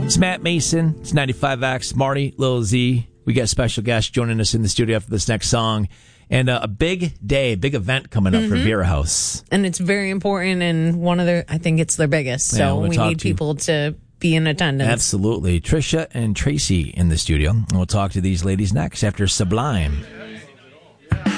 It's Matt Mason. It's 95X. Marty, Lil Z. We got a special guest joining us in the studio after this next song. And a big day, big event coming up for Vera House. And it's very important, and I think it's their biggest. So we need people to be in attendance. Absolutely. Trisha and Tracy in the studio. And we'll talk to these ladies next after Sublime.